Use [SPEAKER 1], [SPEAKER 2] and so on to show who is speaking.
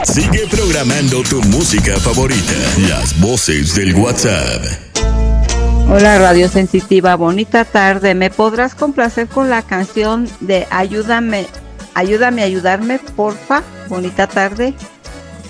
[SPEAKER 1] Sigue programando tu música favorita. Las voces del WhatsApp.
[SPEAKER 2] Hola Radio Sensitiva, bonita tarde. ¿Me podrás complacer con la canción de Ayúdame, ayúdame, ayudarme, porfa? Bonita tarde.